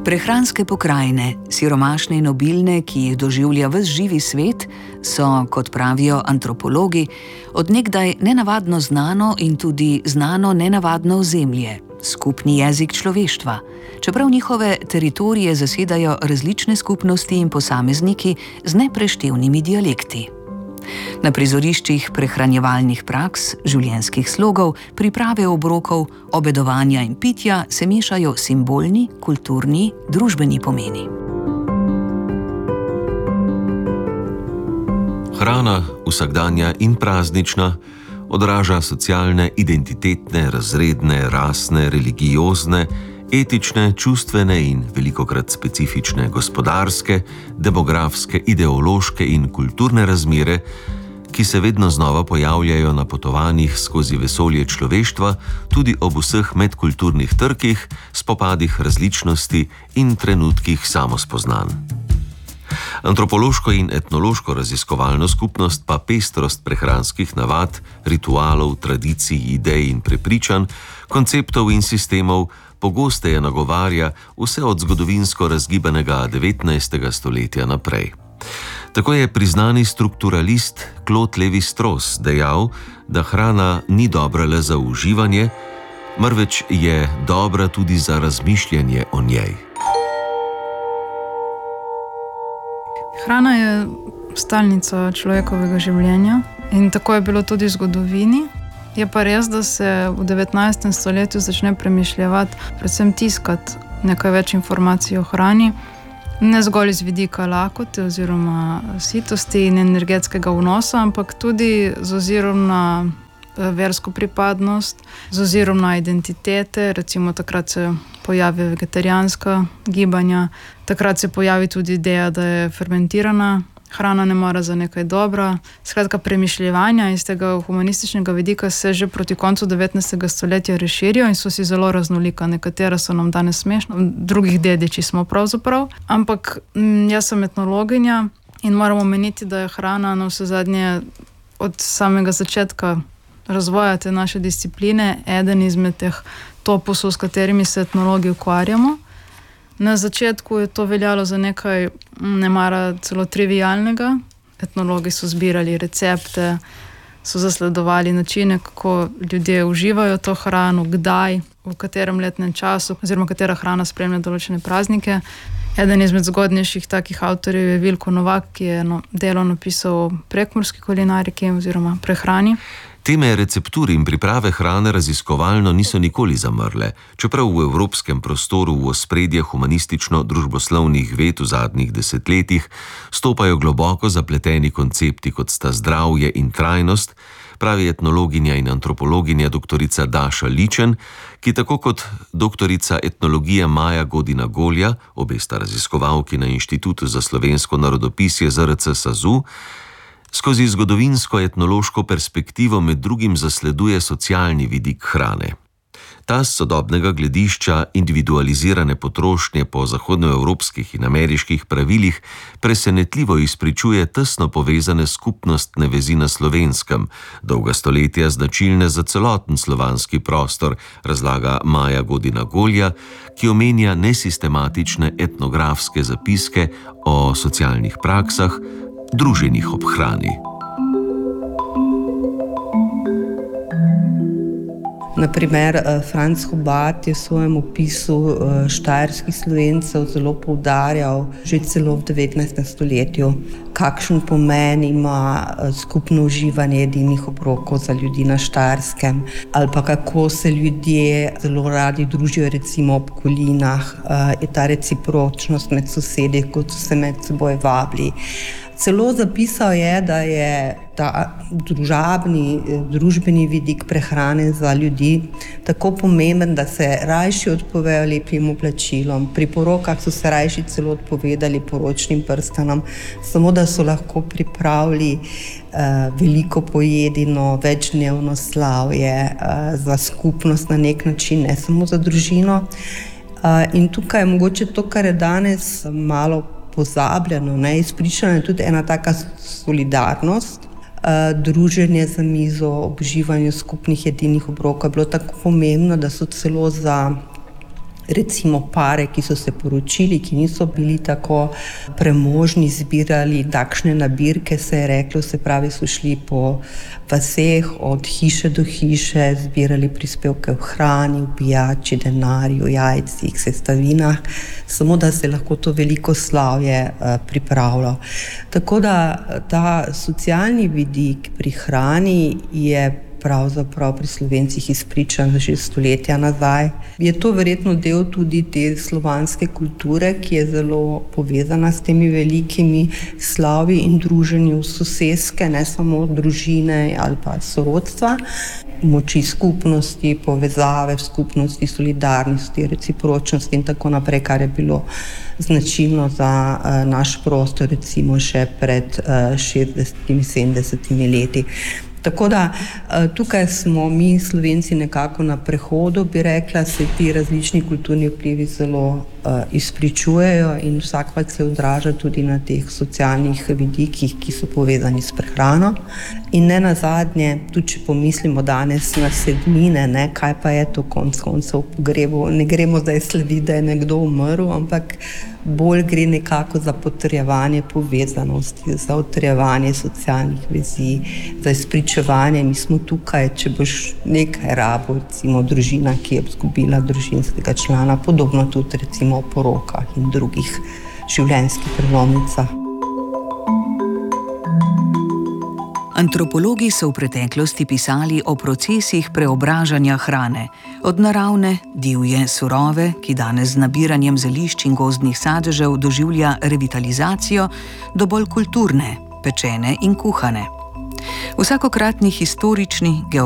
Prehranske pokrajine, siromašne in obilne, ki jih doživlja ves živi svet, so, kot pravijo antropologi, od nekdaj nenavadno znano in tudi znano nenavadno ozemlje, skupni jezik človeštva, čeprav njihove teritorije zasedajo različne skupnosti in posamezniki z nepreštevnimi dialekti. Na prizoriščih prehranjevalnih praks, življenjskih slogov, priprave obrokov, obedovanja in pitja se mešajo simbolni, kulturni, družbeni pomeni. Hrana, vsakdanja in praznična, odraža socialne, identitetne, razredne, rasne, religiozne, etične, čustvene in velikokrat specifične gospodarske, demografske, ideološke in kulturne razmere, ki se vedno znova pojavljajo na potovanjih skozi vesolje človeštva, tudi ob vseh medkulturnih trkih, spopadih različnosti in trenutkih samospoznanj. Antropološko in etnološko raziskovalno skupnost pa pestrost prehranskih navad, ritualov, tradicij, idej in prepričanj, konceptov in sistemov pogosteje nagovarja vse od zgodovinsko razgibanega 19. stoletja naprej. Tako je priznani strukturalist Claude Lévi-Strauss dejal, da hrana ni dobra le za uživanje, marveč je dobra tudi za razmišljanje o njej. Hrana je stalnica človekovega življenja in tako je bilo tudi v zgodovini. Je pa res, da se v 19. stoletju začne premišljevati, predvsem tiskati nekaj več informacij o hrani, ne zgolj iz vidika lakote oziroma sitosti in energetskega vnosa, ampak tudi z ozirom na versko pripadnost, z ozirom na identitete, recimo takrat se pojavi vegetarijanska gibanja, takrat se pojavi tudi ideja, da je fermentirana hrana ne mora za nekaj dobra. Skratka, premišljevanja iz tega humanističnega vidika se že proti koncu 19. stoletja razširijo in so si zelo raznolika. Nekatera so nam danes smešna, drugih dediči smo pravzaprav. Ampak jaz sem etnologinja in moramo omeniti, da je hrana na vsezadnje od samega začetka razvoja te naše discipline eden izmed teh topusov, s katerimi se etnologi ukvarjamo. Na začetku je to veljalo za nekaj nemara celo trivialnega. Etnologi so zbirali recepte, so zasledovali načine, kako ljudje uživajo to hrano, kdaj, v katerem letnem času, oziroma katera hrana spremlja določene praznike. Eden izmed zgodnejših takih avtorjev je Vilko Novak, ki je delo napisal o prekmurski kulinariki oziroma prehrani. Teme receptur in priprave hrane raziskovalno niso nikoli zamrle, čeprav v evropskem prostoru v ospredje humanistično-družboslovnih ved v zadnjih desetletjih stopajo globoko zapleteni koncepti, kot sta zdravje in trajnost, pravi etnologinja in antropologinja doktorica Daša Ličen, ki tako kot doktorica etnologije Maja Godina Golja, obe sta raziskovalki na Inštitutu za slovensko narodopisje ZRC SAZU, skozi zgodovinsko etnološko perspektivo med drugim zasleduje socialni vidik hrane. Ta s sodobnega gledišča individualizirane potrošnje po zahodnoevropskih in ameriških pravilih presenetljivo izpričuje tesno povezane skupnostne vezi na Slovenskem, dolga stoletja značilne za celoten slovanski prostor, razlaga Maja Godina Golja, ki omenja nesistematične etnografske zapiske o socialnih praksah, druženih ob hrani. Naprimer, Franc Hubat je v svojem opisu štajerskih Slovencev zelo poudarjal že celo v 19. stoletju, kakšen pomen ima skupno uživanje jedinih obrokov za ljudi na Štajerskem, ali pa kako se ljudje zelo radi družijo recimo ob kolinah, je ta recipročnost med sosedi, kot so se med seboj vabili. Celo zapisal je, da je ta družbeni vidik prehrane za ljudi tako pomemben, da se rajši odpovejo lepim oblačilom. Pri porokah so se rajši celo odpovedali poročnim prstanom, samo da so lahko pripravili veliko pojedino, večdnevno slavje za skupnost na nek način, ne samo za družino. In tukaj je mogoče to, kar je danes malo pozabljeno, izpričana je tudi ena taka solidarnost, druženje za mizo, ob uživanju skupnih jedinih obrokov je bilo tako pomembno, da so celo za recimo pare, ki so se poročili, ki niso bili tako premožni, zbirali takšne nabirke, se je reklo, se pravi, so šli po vaseh od hiše do hiše, zbirali prispevke v hrani, v pijači, denarju, jajcih, sestavinah, samo da se lahko to veliko slavje pripravilo. Tako da ta socialni vidik pri hrani je pravzaprav pri Slovencih izpričan že stoletja nazaj. Je to verjetno del tudi te slovanske kulture, ki je zelo povezana s temi velikimi slavi in druženju soseske, ne samo družine ali pa sorodstva, moči skupnosti, povezave v skupnosti, solidarnosti, recipročnosti in tako naprej, kar je bilo značilno za naš prostor, recimo še pred 60-70 leti. Tako da tukaj smo mi Slovenci nekako na prehodu, bi rekla, se ti različni kulturni vplivi zelo izpričujejo in vsakrat se odraža tudi na teh socialnih vidikih, ki so povezani s prehrano. In ne nazadnje, tudi če pomislimo danes na sedmine, ne, kaj pa je to konec koncev v pogrebu, ne gremo zdaj slaviti, da je nekdo umrl, ampak bolj gre nekako za potrjevanje povezanosti, za utrjevanje socialnih vezi, za izpričevanje, mi smo tukaj, če boš nekaj rabo, recimo družina, ki je izgubila družinskega člana, podobno tudi recimo o porokah in drugih življenjskih prelomnicah. Antropologi so v preteklosti pisali o procesih preobražanja hrane, od naravne, divje, surove, ki danes z nabiranjem zelišč in gozdnih sadežev doživlja revitalizacijo, do bolj kulturne, pečene in kuhane. Vsakokratni historični,